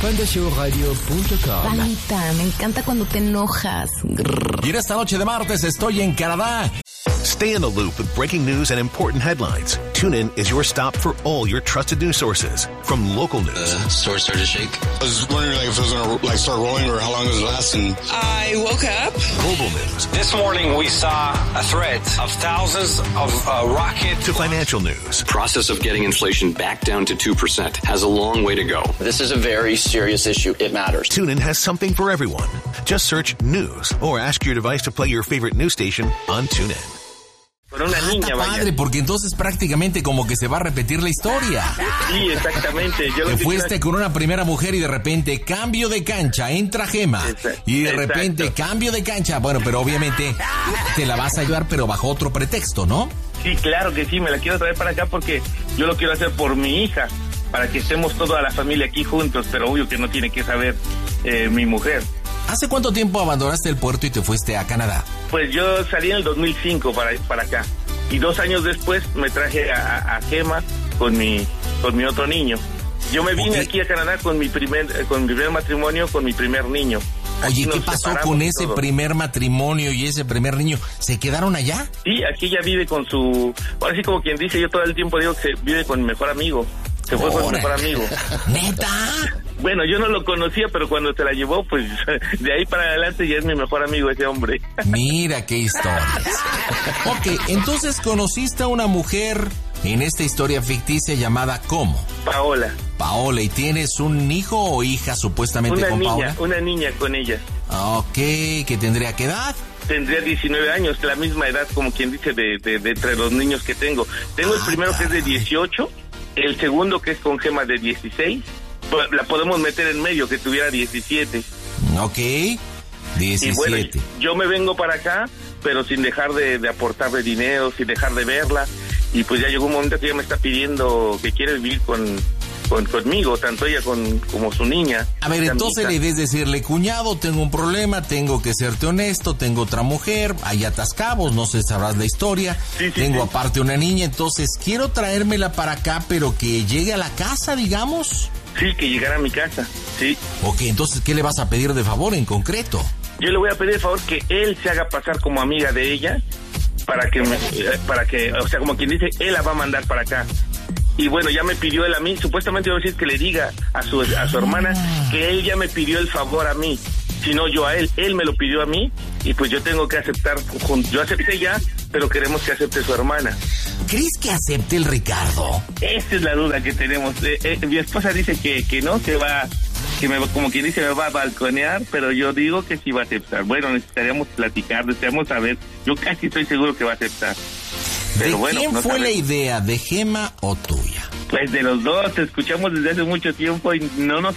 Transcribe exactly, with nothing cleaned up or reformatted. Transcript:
panda show radio punto com. Panita, me encanta cuando te enojas. Y en esta noche de martes estoy en Canadá. Stay in the loop with breaking news and important headlines. TuneIn is your stop for all your trusted news sources. From local news. The store started to shake. I was wondering like, if it was going to like start rolling or how long it was lasting. I woke up. Global news. This morning we saw a threat of thousands of uh, rockets. To financial news. The process of getting inflation back down to two percent has a long way to go. This is a very serious issue. It matters. TuneIn has something for everyone. Just search news or ask your device to play your favorite news station on TuneIn. Con una ah, niña, está vaya. padre, porque entonces prácticamente como que se va a repetir la historia. Sí, exactamente. Yo que lo fuiste que... con una primera mujer y de repente cambio de cancha, entra Gema. Exacto. Y de Exacto. repente cambio de cancha. Bueno, pero obviamente te la vas a ayudar, pero bajo otro pretexto, ¿no? Sí, claro que sí, me la quiero traer para acá porque yo lo quiero hacer por mi hija, para que estemos toda la familia aquí juntos, pero obvio que no tiene que saber eh, mi mujer. ¿Hace cuánto tiempo abandonaste el puerto y te fuiste a Canadá? Pues yo salí en el dos mil cinco para, para acá. Y dos años después me traje a, a Gema con mi, con mi otro niño. Yo me vine okay. aquí a Canadá con mi primer, con mi primer matrimonio, con mi primer niño. Oye, ¿qué pasó con ese todo. primer matrimonio y ese primer niño? ¿Se quedaron allá? Sí, aquí ella vive con su... Ahora sí, como quien dice, yo todo el tiempo digo que vive con mi mejor amigo. Se fue con mi mejor amigo. ¿Neta? Bueno, yo no lo conocía, pero cuando se la llevó, pues de ahí para adelante ya es mi mejor amigo ese hombre. Mira qué historias. Ok, entonces conociste a una mujer en esta historia ficticia llamada ¿cómo? Paola. Paola, ¿y tienes un hijo o hija supuestamente una con niña, Paola? Una niña con ella. Ok, ¿qué tendría qué edad? Tendría diecinueve años, la misma edad como quien dice de, de, de entre los niños que tengo. Tengo ah, el primero caray. que es de dieciocho, el segundo que es con Gema de dieciséis. La podemos meter en medio, que tuviera diecisiete. Ok, diecisiete. Y bueno, yo me vengo para acá, pero sin dejar de, de aportarle dinero, sin dejar de verla. Y pues ya llegó un momento que ella me está pidiendo que quiere vivir con, con conmigo, tanto ella con, como su niña. A ver, entonces la idea es decirle, cuñado, tengo un problema, tengo que serte honesto, tengo otra mujer, hay atascabos, no sé, sabrás la historia. Sí, sí, tengo sí. aparte una niña, entonces quiero traérmela para acá, pero que llegue a la casa, digamos. Sí, que llegara a mi casa, sí. Ok, entonces, ¿qué le vas a pedir de favor en concreto? Yo le voy a pedir de favor que él se haga pasar como amiga de ella, para que, me, para que, o sea, como quien dice, él la va a mandar para acá. Y bueno, ya me pidió él a mí, supuestamente yo voy a decir que le diga a su, a su hermana que él ya me pidió el favor a mí, sino yo a él, él me lo pidió a mí, y pues yo tengo que aceptar, yo acepté ya, pero queremos que acepte su hermana. ¿Crees que acepte el Ricardo? Esa es la duda que tenemos. Eh, eh, mi esposa dice que, que no, que va, que me, como quien dice, me va a balconear, pero yo digo que sí va a aceptar. Bueno, necesitaríamos platicar, necesitaríamos saber. Yo casi estoy seguro que va a aceptar. Pero ¿de bueno, quién no fue sabemos. la idea, de Gema o tuya? Pues de los dos, te escuchamos desde hace mucho tiempo y no nos